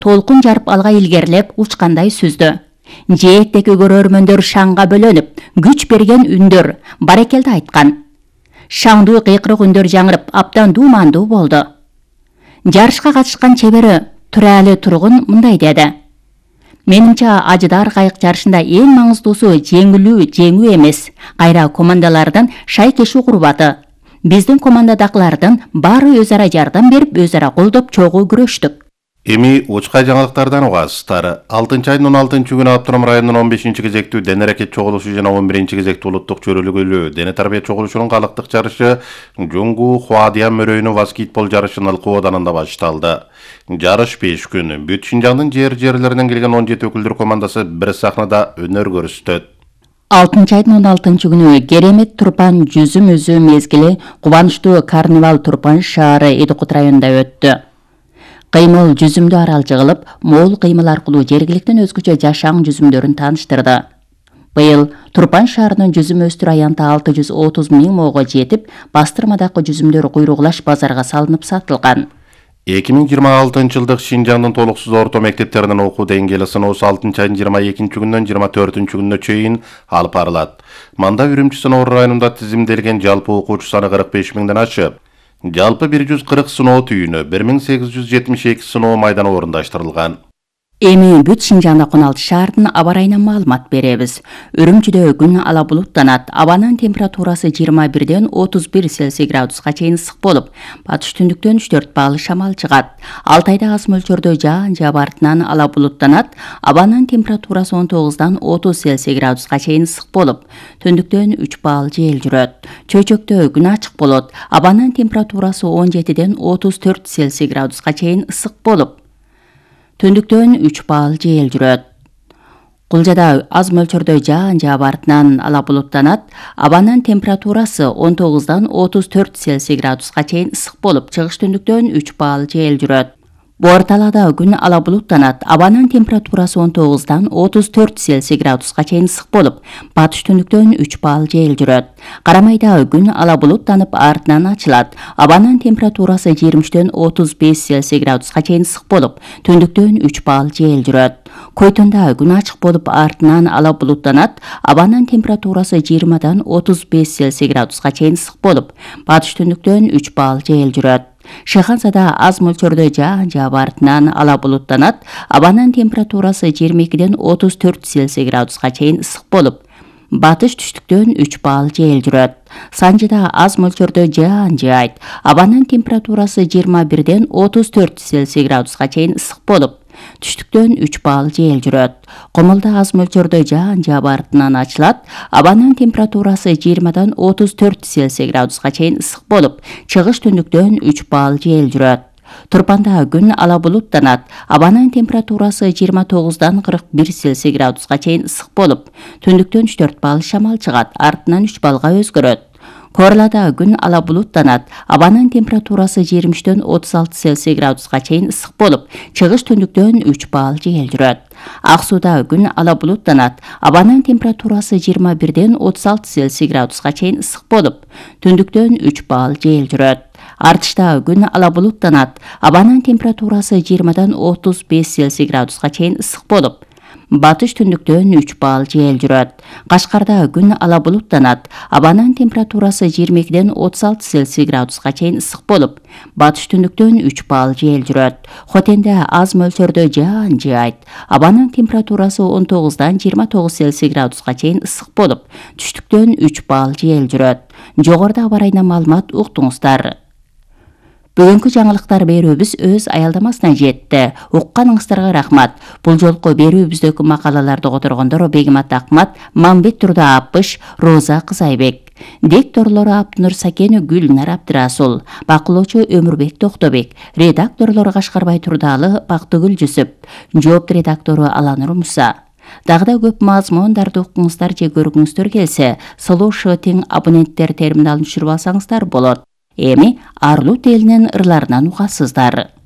толкун жарып алга илгерлеп учкандай сүздү. Жээктеги көрөрмөндөр шаңга бөлөнүп, күч берген үндөр баракелди айткан. Шаңдуу кыйкырык үндөр жаңырып, абдан дуумандуу болду. Жарышка катышкан чебери Туралы Тургун мындай деди. Менимче ажыдар кайык жарышында эң маңыздуусу жеңүү эмес, кайра командалардын шайкешүү курбаты. Биздин командадагылардын баары өз ара жардам берип, өз ара колдоп чогуу күрөштүк. Эми учка жаңылыктардан угасыздар. 6-айдын 16-күнү Автоном районунун 15-чи кезектүү дене аракет чогулушу жана 11-чи кезектүү улуттук чөрөлүгүлүү дене тарбия чогулушунун калыктык жарышы Жуңгу Хуадиян мөрөйүнүн баскетбол жарышынын Алкуу ауданында башталды. Жарыш 5 күн. Бүт Шинжаңдын жерлеринен келген 17 өкүлдөр командасы бир сахнада өнөр көрсөтөт. 6-айдын 16-күнү керемет Турпан жүзүм өзү мезгили кубанычтуу карнавал Турпан шаары Эдикут районунда өттү. Кыймыл жүзүмдүү арал жыгылып, мол кыймыл аркылуу жергиликтин өзгөчө жашаң жүзүмдөрүн тааныштырды. Быйыл Турпан шаарынын жүзүм өстүр аянты 630 миң моого жетип, бастырмадагы жүзүмдөр куйругулаш базарга салынып сатылган. 2026-жылдык Шинжаңдын толуксуз орто мектептеринин окуу деңгээли сыноосу 6-айдын 22-күнүнөн 24-күнүнө чейин алып барылат. Манда Үрүмчү сыноо районунда тизимделген жалпы окуучу саны 45 миңден ашып, жалпы 140 сыноо түйүнө 1872 сыноо майданы орундаштырылган. Эми бүт Шинжаңда 16 шаардын аба райынан маалымат беребиз. Үрүмчүдө күн ала булуттанат. Абанын температурасы 21ден 31 Цельсий градуска чейин ысык болуп, батыш түндүктөн 3-4 балл шамал чыгат. Алтайда аз мөлчөрдө жаан жаап артынан ала булуттанат. Абанын температурасы 19дан 30 Цельсий градуска чейин ысык болуп, түндүктөн 3 балл жел жүрөт. Чөйчөктө күн ачык болот. Абанын температурасы 17ден 34 Цельсий градуска чейин ысык болуп, түндүктөн 3 балл жел жүрөт. Кулжада аз мөлчөрдө жаан жаап артынан ала булуттанат. Абанын температурасы 19дан 34 Цельсий градуска чейин ысык болуп, чыгыш түндүктөн 3 балл жел жүрөт. Борталада күн ала булуттанат. Абанын температурасы 19дан 34 Цельсий градуска чейин ысык болуп, батыш түндүктөн 3 балл жел жүрөт. Карамайда күн ала булуттанып артынан ачылат. Абанын температурасы 23ден 35 Цельсий градуска чейин ысык болуп, түндүктөн 3 балл жел жүрөт. Койтонда күн ачык болуп артынан ала булуттанат. Абанын температурасы 20дан 35 Цельсий градуска чейин ысык болуп, батыш түндүктөн 3 балл жел жүрөт. Шыхансада аз мөлчөрдө жаан жаап артынан ала булуттанат. Абанын температурасы 22ден 34 Цельсий градуска чейин ысык болуп, батыш түштүктөн 3 балл жел жүрөт. Санжыда аз мөлчөрдө жаан жаайт. Абанын температурасы 21ден 34 Цельсий градуска чейин ысык болуп, түштүктөн 3 балл жел жүрөт. Комулда аз мөлчөрдө жаан жаап артынан ачылат. Абанын температурасы 20дан 34 Цельсий градуска чейин ысык болуп, чыгыш түндүктөн 3 балл жел жүрөт. Турпанда күн ала булуттанат. Абанын температурасы 29дан 41 Цельсий градуска чейин ысык болуп, түндүктөн 3-4 балл шамал чыгат, артынан 3 баллга өзгөрөт. Корлада күн ала булуттанат. Абанын температурасы 23ден 36 Цельсий градуска чейин ысык болуп, чыгыш түндүктөн 3 балл жел жүрөт. Аксууда күн ала булуттанат. Абанын температурасы 21ден 36 Цельсий градуска чейин ысык болуп, түндүктөн 3 балл жел жүрөт. Артышта күн ала булуттанат. Абанын температурасы 20дан 35 Цельсий градуска чейин ысык болуп, батыш түндүктөн 3 балл жел жүрөт. Кашкарда күн ала булуттанат. Абанын температурасы 22ден 36 Цельсий градуска чейин ысык болуп, батыш түндүктөн 3 балл жел жүрөт. Хотенде аз мөлчөрдө жаан жаайт. Абанын температурасы 19дан 29 Цельсий градуска чейин ысык болуп, түштүктөн 3 балл жел жүрөт. Жогоруда аба райынан маалымат уктуңуздар. Бүгүнкү жаңылыктар берүүбүз өз аялдамасына жетти. Укканыңыздарга рахмат. Бул жолку берүүбүздөгү макалаларды которгондор Бегимат Акмат, Мамбет Турда Апыш, Роза Кызайбек. Дикторлору Аптынур Сакенов, Гүлнар Абдырасул. Бакылоочу Өмүрбек Токтобек. Редакторлору Кашкарбай Турдалы, Бактыгүл Жүсүп. Жоопту редактору Аланур Муса. Дагы да көп мазмундарды укуңуздар же көргүңүздөр келсе, слушатель абоненттер терминалын түшүрүп алсаңыздар болот. Эми Арлут элинин ырларынан угасыздар.